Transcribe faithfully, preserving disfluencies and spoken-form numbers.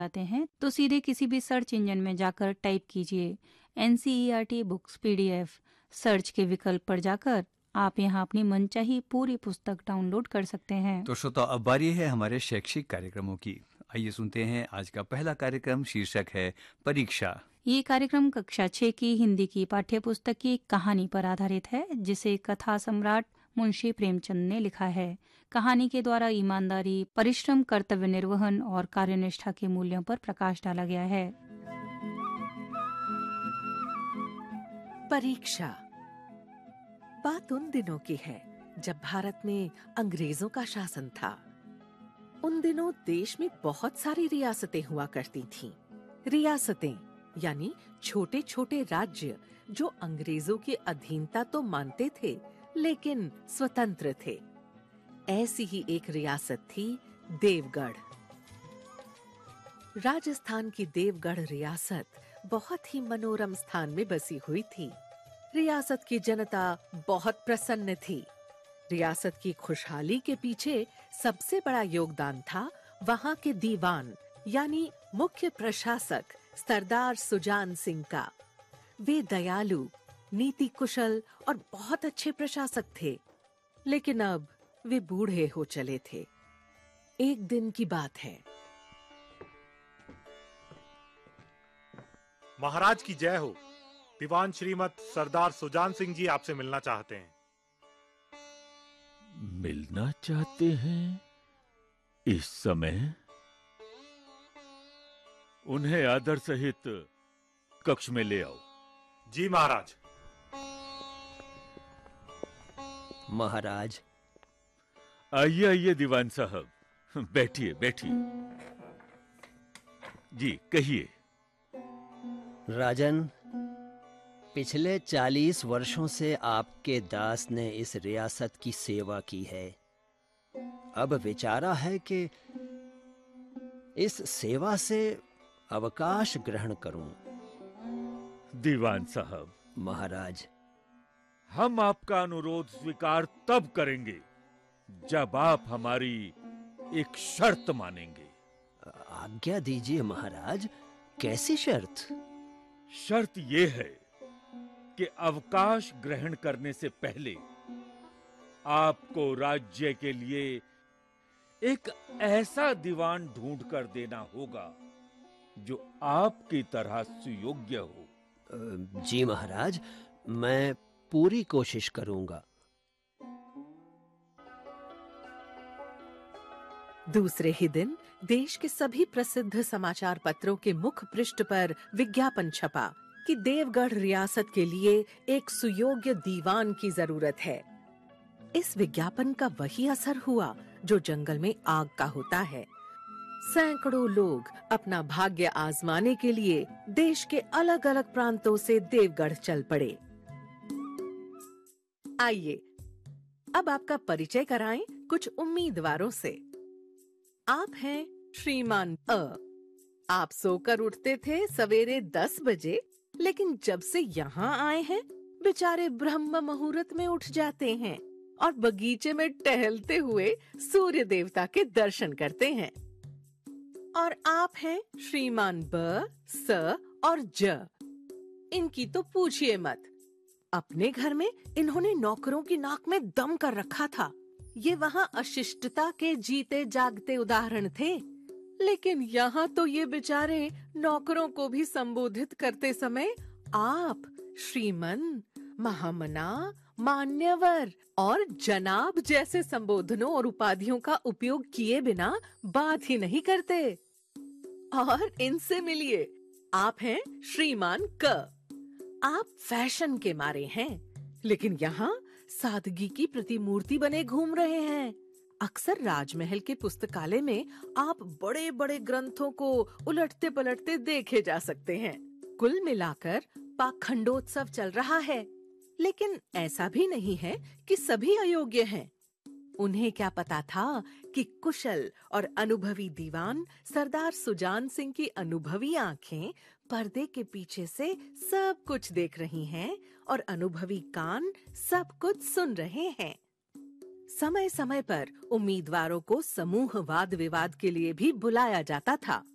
जाते हैं तो सीधे किसी भी सर्च इंजन में जाकर टाइप कीजिए एनसीईआरटी बुक्स पीडीएफ। सर्च के विकल्प पर जाकर आप यहाँ अपनी मनचाही पूरी पुस्तक डाउनलोड कर सकते हैं। तो श्रोता, अब बारी है हमारे शैक्षिक कार्यक्रमों की। आइए सुनते हैं आज का पहला कार्यक्रम। शीर्षक है परीक्षा। ये कार्यक्रम कक्षा छह की हिंदी की पाठ्य पुस्तक की कहानी पर आधारित है, जिसे कथा सम्राट मुंशी प्रेमचंद ने लिखा है। कहानी के द्वारा ईमानदारी, परिश्रम, कर्तव्य निर्वहन और कार्यनिष्ठा के मूल्यों पर प्रकाश डाला गया है। परीक्षा। बात उन दिनों की है जब भारत में अंग्रेजों का शासन था। उन दिनों देश में बहुत सारी रियासतें हुआ करती थीं। रियासतें यानी छोटे छोटे राज्य जो अंग्रेजों की अधीनता तो मानते थे लेकिन स्वतंत्र थे। ऐसी ही एक रियासत थी देवगढ़। राजस्थान की देवगढ़ रियासत बहुत ही मनोरम स्थान में बसी हुई थी। रियासत की जनता बहुत प्रसन्न थी। रियासत की खुशहाली के पीछे सबसे बड़ा योगदान था वहां के दीवान यानी मुख्य प्रशासक सरदार सुजान सिंह का। वे दयालु, नीति कुशल और बहुत अच्छे प्रशासक थे, लेकिन अब वे बूढ़े हो चले थे। एक दिन की बात है। महाराज की जय हो। दीवान श्रीमत सरदार सुजान सिंह जी आपसे मिलना चाहते हैं। मिलना चाहते हैं? इस समय? उन्हें आदर सहित कक्ष में ले आओ। जी महाराज। महाराज। आइए आइए दीवान साहब, बैठिए बैठिए। जी कहिए। राजन, पिछले चालीस वर्षों से आपके दास ने इस रियासत की सेवा की है। अब विचारा है कि इस सेवा से अवकाश ग्रहण करूं। दीवान साहब। महाराज। हम आपका अनुरोध स्वीकार तब करेंगे जब आप हमारी एक शर्त मानेंगे। आज्ञा दीजिए महाराज, कैसी शर्त? शर्त यह है कि अवकाश ग्रहण करने से पहले आपको राज्य के लिए एक ऐसा दीवान ढूंढ कर देना होगा जो आपकी तरह सुयोग्य हो। जी महाराज, मैं पूरी कोशिश करूंगा। दूसरे ही दिन देश के सभी प्रसिद्ध समाचार पत्रों के मुख पृष्ठ पर विज्ञापन छपा कि देवगढ़ रियासत के लिए एक सुयोग्य दीवान की जरूरत है। इस विज्ञापन का वही असर हुआ जो जंगल में आग का होता है। सैकड़ों लोग अपना भाग्य आजमाने के लिए देश के अलग अलग प्रांतों से देवगढ़ चल पड़े। आइए अब आपका परिचय कराएं कुछ उम्मीदवारों से। आप हैं श्रीमान अ। आप सोकर उठते थे सवेरे दस बजे, लेकिन जब से यहाँ आए हैं बेचारे ब्रह्म मुहूर्त में उठ जाते हैं और बगीचे में टहलते हुए सूर्य देवता के दर्शन करते हैं। और आप हैं श्रीमान ब, स और ज। इनकी तो पूछिए मत। अपने घर में इन्होंने नौकरों की नाक में दम कर रखा था। ये वहाँ अशिष्टता के जीते जागते उदाहरण थे, लेकिन यहाँ तो ये बेचारे नौकरों को भी संबोधित करते समय आप, श्रीमन, महामना, मान्यवर और जनाब जैसे संबोधनों और उपाधियों का उपयोग किए बिना बात ही नहीं करते। और इनसे मिलिए, आप हैं श्रीमान क। आप फैशन के मारे हैं, लेकिन यहाँ सादगी की प्रतिमूर्ति बने घूम रहे हैं। अक्सर राजमहल के पुस्तकालय में आप बड़े बड़े ग्रंथों को उलटते पलटते देखे जा सकते हैं। कुल मिलाकर पाखंडोत्सव चल रहा है, लेकिन ऐसा भी नहीं है कि सभी अयोग्य हैं। उन्हें क्या पता था कि कुशल और अनुभवी दीवान सरदार सुजान सिंह की अनुभवी आंखें पर्दे के पीछे से सब कुछ देख रही हैं और अनुभवी कान सब कुछ सुन रहे हैं। समय समय पर उम्मीदवारों को समूह वाद विवाद के लिए भी बुलाया जाता था।